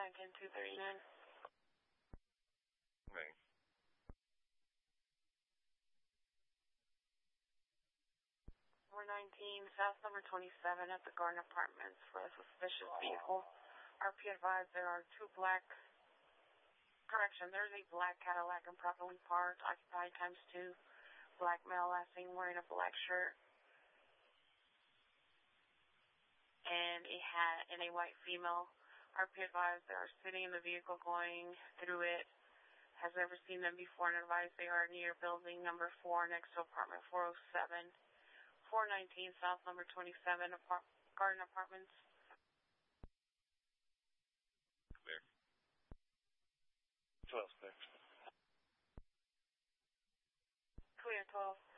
910-239. Okay. 419 South number 27 at the Garden Apartments for a suspicious vehicle. RP advised there are there's a black Cadillac improperly parked, occupied ×2. Black male last seen wearing a black shirt and a hat, and a white female. RP advised they are sitting in the vehicle going through it. Has never seen them before and advised they are near building number 4 next to apartment 407. 419 South number 27 Garden Apartments. Clear. 12, clear. Clear, 12.